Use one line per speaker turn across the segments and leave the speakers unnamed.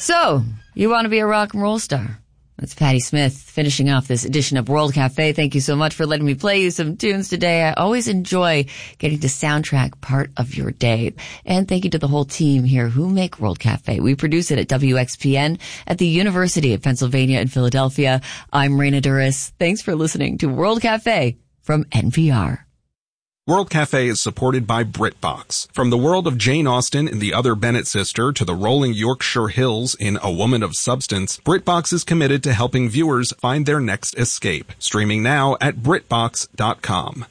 So, you want to be a rock and roll star? That's Patti Smith finishing off this edition of World Cafe. Thank you so much for letting me play you some tunes today. I always enjoy getting to soundtrack part of your day. And thank you to the whole team here who make World Cafe. We produce it at WXPN at the University of Pennsylvania in Philadelphia. I'm Raina Duras. Thanks for listening to World Cafe from NPR.
World Cafe is supported by BritBox. From the world of Jane Austen in The Other Bennett Sister to the rolling Yorkshire Hills in A Woman of Substance, BritBox is committed to helping viewers find their next escape. Streaming now at BritBox.com.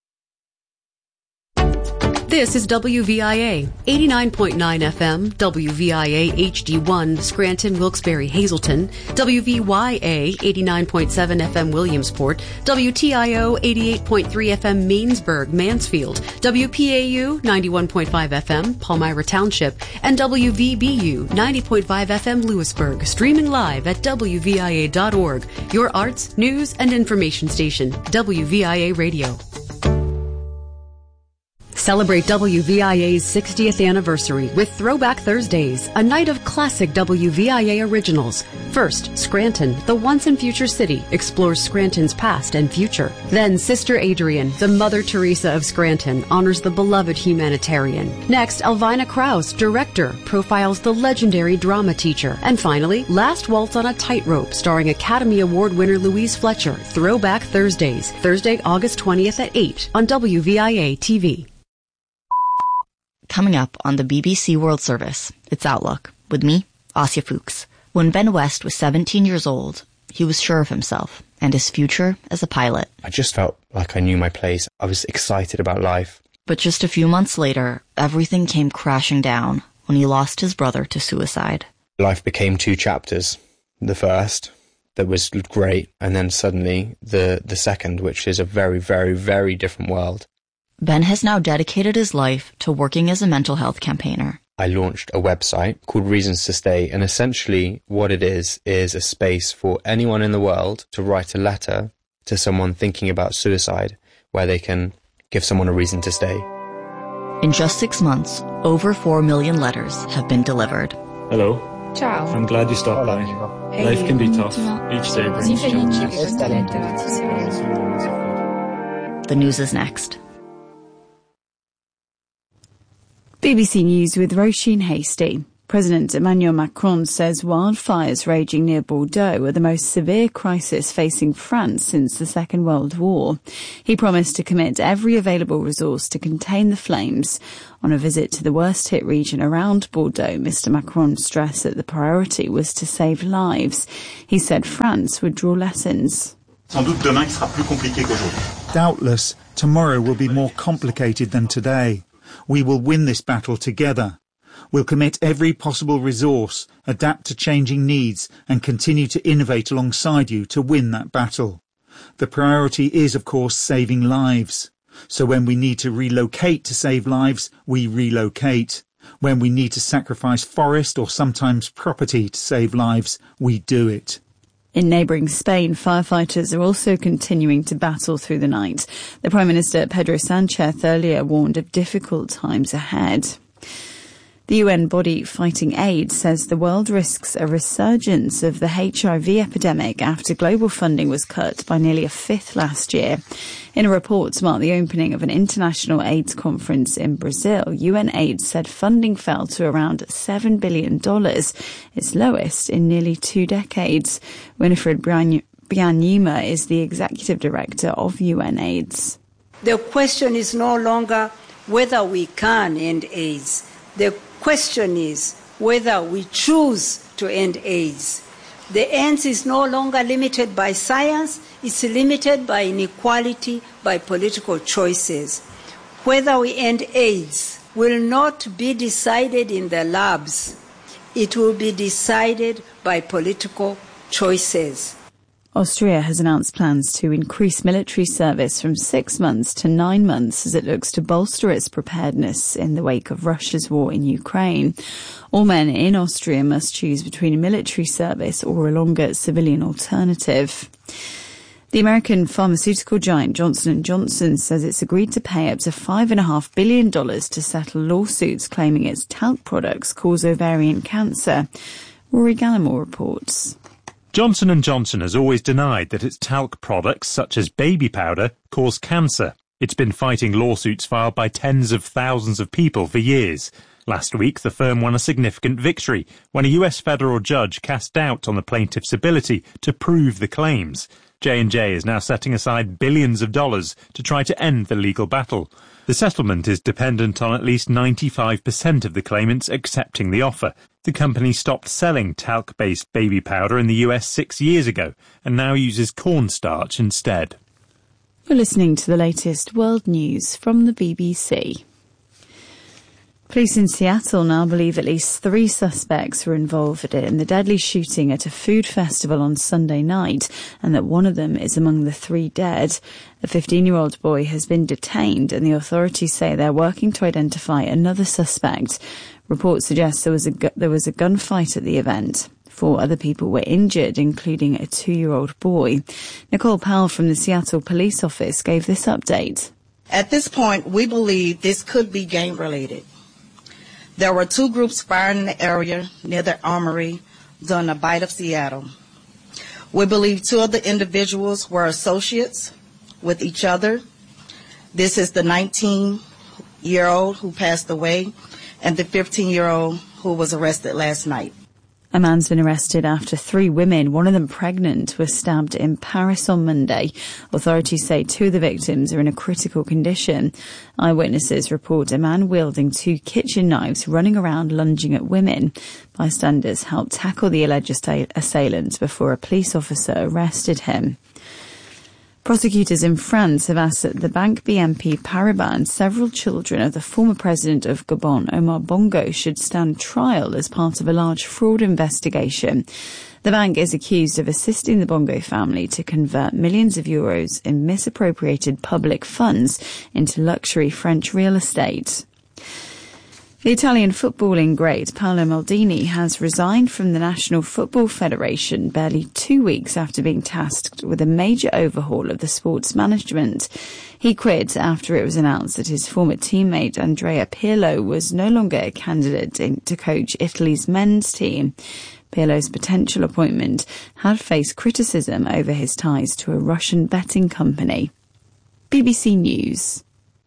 This is WVIA, 89.9 FM, WVIA HD1, Scranton, Wilkes-Barre, Hazleton, WVYA, 89.7 FM, Williamsport, WTIO, 88.3 FM, Mainsburg, Mansfield, WPAU, 91.5 FM, Palmyra Township, and WVBU, 90.5 FM, Lewisburg, streaming live at WVIA.org, your arts, news, and information station, WVIA Radio. Celebrate WVIA's 60th anniversary with Throwback Thursdays, a night of classic WVIA originals. First, Scranton, the once and future city, explores Scranton's past and future. Then, Sister Adrian, the Mother Teresa of Scranton, honors the beloved humanitarian. Next, Elvina Krause, director, profiles the legendary drama teacher. And finally, Last Waltz on a Tightrope, starring Academy Award winner Louise Fletcher. Throwback Thursdays, Thursday, August 20th at 8 on WVIA TV.
Coming up on the BBC World Service, it's Outlook, with me, Asya Fuchs. When Ben West was 17 years old, he was sure of himself and his future as a pilot.
I just felt like I knew my place. I was excited about life.
But just a few months later, everything came crashing down when he lost his brother to suicide.
Life became two chapters. The first, that was great, and then suddenly the second, which is a very, very, very different world.
Ben has now dedicated his life to working as a mental health campaigner.
I launched a website called Reasons to Stay, and essentially what it is a space for anyone in the world to write a letter to someone thinking about suicide, where they can give someone a reason to stay.
In just 6 months, over 4 million letters have been delivered.
Hello.
Ciao.
I'm glad you stopped by. Hey. Life can be tough. Each day brings challenges.
The news is next.
BBC News with Roisin Hasty. President Emmanuel Macron says wildfires raging near Bordeaux are the most severe crisis facing France since the Second World War. He promised to commit every available resource to contain the flames. On a visit to the worst-hit region around Bordeaux, Mr Macron stressed that the priority was to save lives. He said France would draw lessons.
Doubtless, tomorrow will be more complicated than today. We will win this battle together. We'll commit every possible resource, adapt to changing needs, and continue to innovate alongside you to win that battle. The priority is, of course, saving lives. So when we need to relocate to save lives, we relocate. When we need to sacrifice forest or sometimes property to save lives, we do it.
In neighbouring Spain, firefighters are also continuing to battle through the night. The Prime Minister, Pedro Sánchez, earlier warned of difficult times ahead. The UN body fighting AIDS says the world risks a resurgence of the HIV epidemic after global funding was cut by nearly a fifth last year. In a report to mark the opening of an international AIDS conference in Brazil, UNAIDS said funding fell to around $7 billion, its lowest in nearly 2 decades. Winifred Byanyima is the executive director of UNAIDS.
The question is no longer whether we can end AIDS. The question is whether we choose to end AIDS. The end is no longer limited by science, it's limited by inequality, by political choices. Whether we end AIDS will not be decided in the labs. It will be decided by political choices.
Austria has announced plans to increase military service from 6 months to 9 months as it looks to bolster its preparedness in the wake of Russia's war in Ukraine. All men in Austria must choose between a military service or a longer civilian alternative. The American pharmaceutical giant Johnson & Johnson says it's agreed to pay up to $5.5 billion to settle lawsuits claiming its talc products cause ovarian cancer. Rory Gallimore reports.
Johnson & Johnson has always denied that its talc products, such as baby powder, cause cancer. It's been fighting lawsuits filed by tens of thousands of people for years. Last week, the firm won a significant victory when a US federal judge cast doubt on the plaintiff's ability to prove the claims. J&J is now setting aside billions of dollars to try to end the legal battle. The settlement is dependent on at least 95% of the claimants accepting the offer. The company stopped selling talc-based baby powder in the US 6 years ago and now uses cornstarch instead.
You're listening to the latest world news from the BBC. Police in Seattle now believe at least 3 suspects were involved in the deadly shooting at a food festival on Sunday night, and that one of them is among the 3 dead. A 15-year-old boy has been detained, and the authorities say they're working to identify another suspect. Reports suggest there was a gunfight at the event. 4 other people were injured, including a 2-year-old boy. Nicole Powell from the Seattle Police Office gave this update.
At this point, we believe this could be gang-related. There were 2 groups firing in the area near the armory during the Bite of Seattle. We believe 2 of the individuals were associates with each other. This is the 19-year-old who passed away and the 15-year-old who was arrested last night.
A man's been arrested after 3 women, one of them pregnant, were stabbed in Paris on Monday. Authorities say 2 of the victims are in a critical condition. Eyewitnesses report a man wielding 2 kitchen knives running around lunging at women. Bystanders helped tackle the alleged assailant before a police officer arrested him. Prosecutors in France have asked that the bank BNP Paribas and several children of the former president of Gabon, Omar Bongo, should stand trial as part of a large fraud investigation. The bank is accused of assisting the Bongo family to convert millions of euros in misappropriated public funds into luxury French real estate. The Italian footballing great Paolo Maldini has resigned from the National Football Federation barely 2 weeks after being tasked with a major overhaul of the sport's management. He quit after it was announced that his former teammate Andrea Pirlo was no longer a candidate to coach Italy's men's team. Pirlo's potential appointment had faced criticism over his ties to a Russian betting company. BBC News.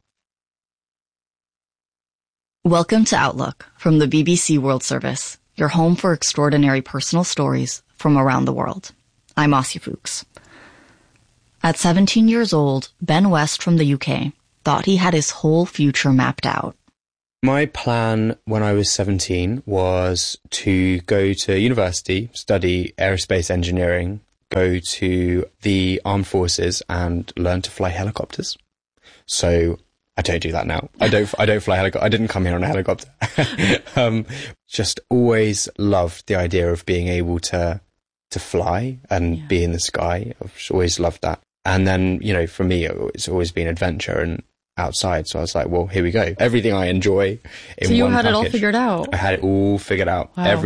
Welcome to Outlook from the BBC World Service, your home for extraordinary personal stories from around the world. I'm Asya Fuchs. At 17 years old, Ben West from the UK thought he had his whole future mapped out.
My plan when I was 17 was to go to university, study aerospace engineering, go to the armed forces and learn to fly helicopters. So I don't do that now. I don't fly helicopter. I didn't come here on a helicopter. Just always loved the idea of being able to fly and be in the sky. I've just always loved that. And then, you know, for me, it's always been adventure and outside. So I was like, well, here we go. Everything I enjoy in one package.
So you had it all figured out?
I had it all figured out.
Wow.